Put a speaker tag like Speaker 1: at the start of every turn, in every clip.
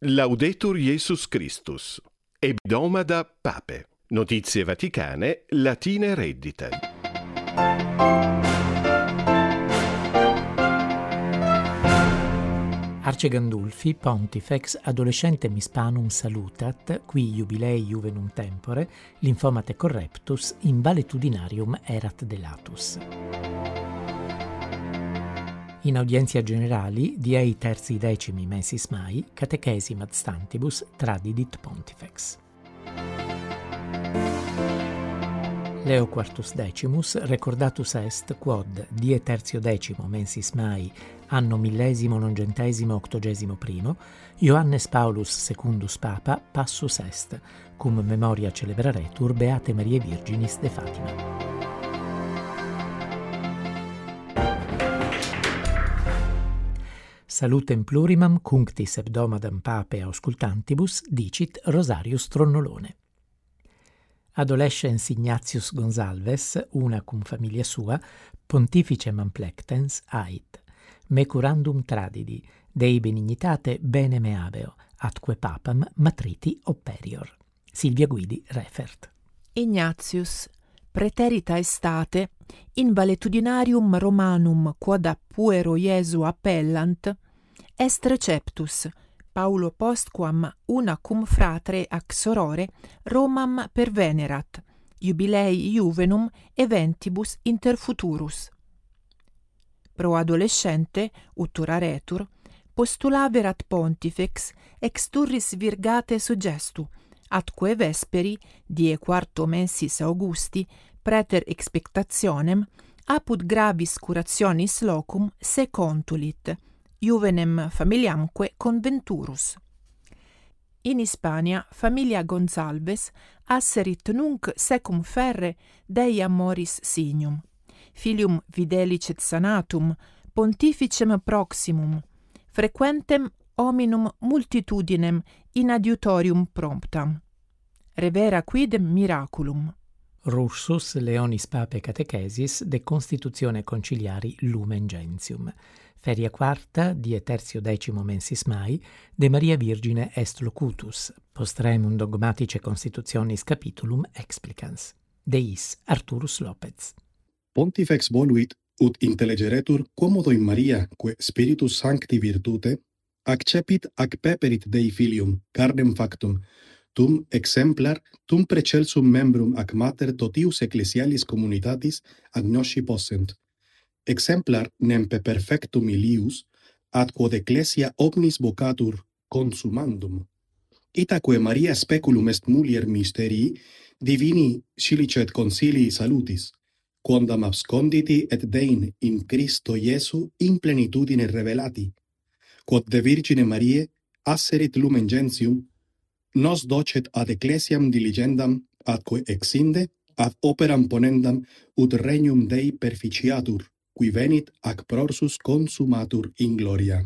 Speaker 1: Laudetur Jesus Christus. Hebdomada Pape. Notizie vaticane, latine reddite.
Speaker 2: Arce Gandulfi, Pontifex, adolescentem hispanum salutat, qui jubilei juvenum tempore, lymphomate correptus, in valetudinarium erat delatus. In audienzia generali, diei terzi decimi mensis mai, catechesim ad stantibus tradidit Pontifex. Leo quartus decimus recordatus est quod die tertio decimo mensis mai anno 1981 Ioannes Paulus secundus Papa passus est, cum memoria celebraretur Beate Mariae Virginis de Fatima. Salutem plurimam cunctis hebdomadam Papae auscultantibus dicit Rosarius Tronnolone. Adolescens Ignatius Gonsalves, una cum familia sua, pontificem amplectens ait, me curandum tradidi, Dei benignitate bene me habeo, atque papam matriti operior. Silvia Guidi refert.
Speaker 3: Ignatius, praeterita estate, in valetudinarium Romanum quod appuero Iesu appellant, est receptus, Paulo postquam una cum fratre ac sorore Romam pervenerat, jubilei juvenum eventibus inter futurus. Pro adolescente, uttura retur, postulaverat pontifex ex turris virgate suggestu, atque vesperi, die quarto mensis Augusti, praeter expectationem, apud gravis curationis locum se contulit, juvenem familiamque conventurus. In Hispania familia Gonsalves asserit nunc secum ferre Dei amoris signum, filium videlicet sanatum, pontificem proximum, frequentem hominum multitudinem in adiutorium promptam. Revera quidem miraculum.
Speaker 2: Russus Leonis Pape Catechesis de Constitutione Conciliari Lumen Gentium. Feria quarta, die tertio decimo mensis mai, de Maria Virgine est locutus, postremum dogmatice constitutionis capitulum explicans. Deis Arturus Lopez.
Speaker 4: Pontifex voluit ut intellegeretur quomodo in Maria, que Spiritus Sancti virtute, accepit ac peperit Dei filium, carnem factum, tum exemplar, tum precelsum membrum ac mater totius ecclesialis communitatis agnosci possent. Exemplar nempe perfectum ilius, ad quod ecclesia omnis vocatur consumandum. Itaque Maria speculum est mulier mysterii, divini scilicet consilii salutis, quondam absconditi et Dein in Christo Iesu in plenitudine revelati, quod de Virgine Mariae asserit lumen gentium, nos docet ad ecclesiam diligendam atque exinde ad operam ponendam ut regnum Dei perficiatur, qui venit ac prorsus consumatur in gloria.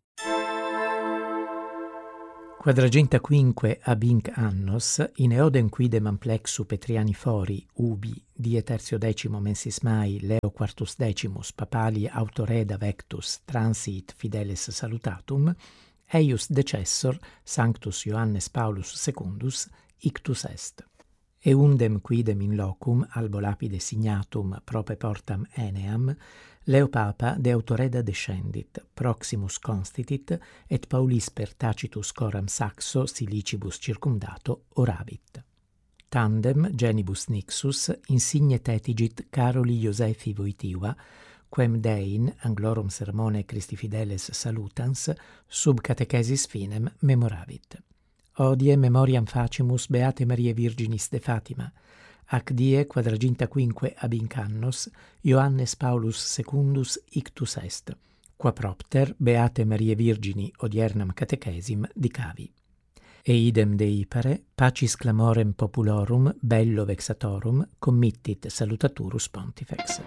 Speaker 2: Quadragenta quinque abinc annos, in eodem quidem amplexu Petriani fori, ubi, die tertio decimo mensis mai, Leo quartus decimus, papali autoreda vectus, transit fideles salutatum, eius decessor, Sanctus Ioannes Paulus secundus, ictus est. Eundem quidem in locum, albo lapide signatum prope portam Eneam, Leo Papa de autoreda descendit, proximus constitit, et Paulis per tacitus coram saxo silicibus circumdato oravit. Tandem genibus nixus insigne tetigit Caroli Iosefi Voitiva, quem Dein, anglorum sermone Christi fideles salutans, sub catechesis finem memoravit. Odie memoriam facimus Beate Mariae Virginis de Fatima, ac die quadraginta quinque abinc annos Ioannes Paulus secundus ictus est, qua propter Beate Mariae Virgini odiernam catechesim dicavi. E idem Dei pare, pacis clamorem populorum bello vexatorum committit salutaturus Pontifex.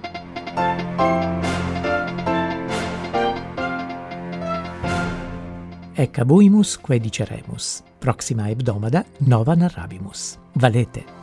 Speaker 2: Ec abuimus quae diceremus, proxima hebdomada nova narrabimus. Valete!